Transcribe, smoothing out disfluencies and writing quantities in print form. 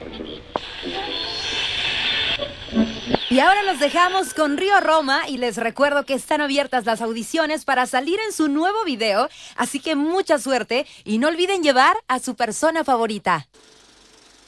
Y ahora los dejamos con Río Roma y les recuerdo que están abiertas las audiciones para salir en su nuevo video, así que mucha suerte y no olviden llevar a su persona favorita.